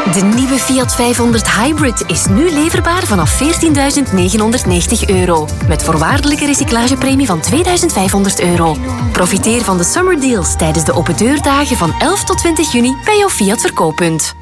De nieuwe Fiat 500 Hybrid is nu leverbaar vanaf €14.990. Met voorwaardelijke recyclagepremie van €2.500. Profiteer van de summer deals tijdens de open deurdagen van 11 tot 20 juni bij jouw Fiat verkooppunt.